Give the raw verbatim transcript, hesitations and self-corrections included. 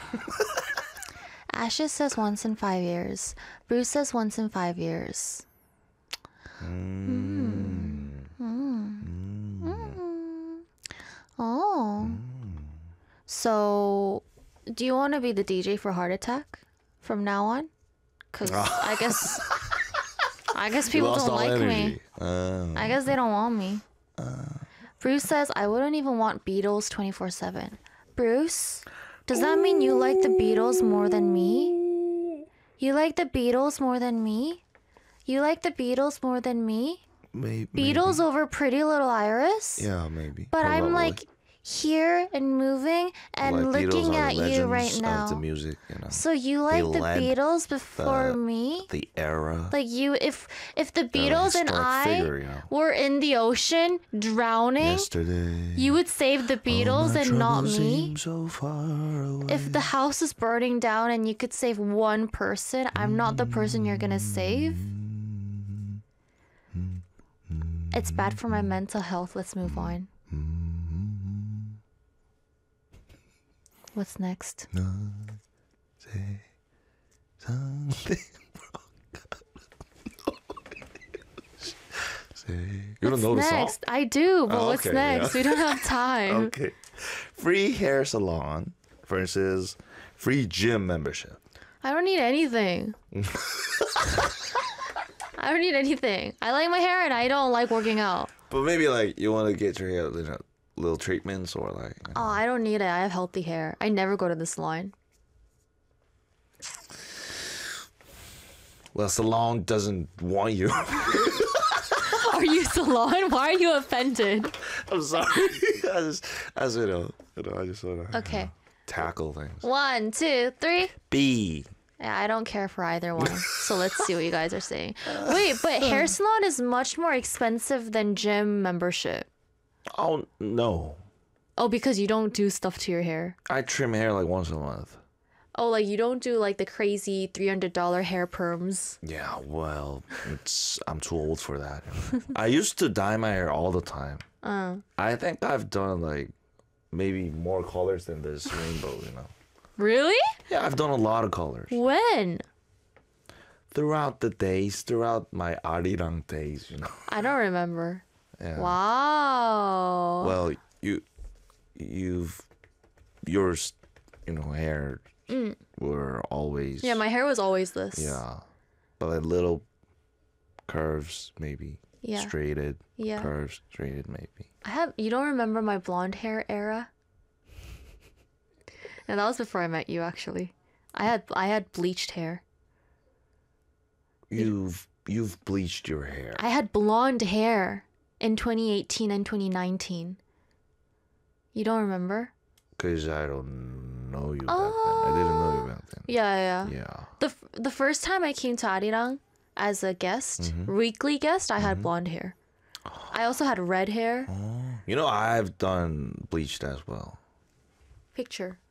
Ashes says once in five years. Bruce says once in five years. Mm. Mm. Mm. Oh. So, do you want to be the D J for Heart Attack from now on? Because I guess I guess people lost don't all like energy. me. Uh, I guess they don't want me. Bruce says, I wouldn't even want Beatles twenty-four seven. Bruce, does that mean you like the Beatles more than me? You like the Beatles more than me? You like the Beatles more than me? maybe, Beatles maybe. over Pretty Little Iris? Yeah, maybe. But I'm Probably. like here and moving and Like, Beatles looking are at the you legends right of now. the music, you know. So you like the led Beatles before the- me? The era. Like you, if if the They're a Beatles and historic I figure, you know. were in the ocean drowning, Yesterday. you would save the Beatles my and not troubles me. seem so far away. If the house is burning down and you could save one person, I'm not the person you're gonna save. It's bad for my mental health. Let's move on. What's next? Say something. Say. You don't know the song? Next, I do, but Oh, what's okay, next? yeah. We don't have time. Okay. Free hair salon versus free gym membership. I don't need anything. I don't need anything. I like my hair and I don't like working out. But maybe like you want to get your hair, you know, little treatments or like. You know. Oh, I don't need it. I have healthy hair. I never go to the salon. Well, salon doesn't want you. Are you salon? Why are you offended? I'm sorry. I just, as you know, you know, I just want to Okay. tackle things. One, two, three. B. Yeah, I don't care for either one. So let's see what you guys are saying. Wait, but hair salon is much more expensive than gym membership. Oh no, Oh, because you don't do stuff to your hair. I trim hair like once a month. Oh, like you don't do like the crazy three hundred dollars hair perms. Yeah, well, it's I'm too old for that. you know. I used to dye my hair all the time. Uh. I think I've done like maybe more colors than this rainbow. You know. Really? Yeah, I've done a lot of colors When? throughout the days, throughout my arirang days. You know. I don't remember. Yeah. Wow. Well, you, you've, yours, you know, hair were always. Yeah, my hair was always this. Yeah, but like little curves, maybe. Yeah. Straighted. Yeah. Curves, straighted, maybe. I have. You don't remember my blonde hair era? And that was before I met you, actually. I had I had bleached hair. You've you've bleached your hair. I had blonde hair in twenty eighteen and twenty nineteen. You don't remember? Cause I don't know you back then. I didn't know you back then. Yeah, yeah. Yeah. The f- the first time I came to Arirang as a guest, Mm-hmm. weekly guest, I had blonde hair. I also had red hair. You know, I've done bleached as well. Picture.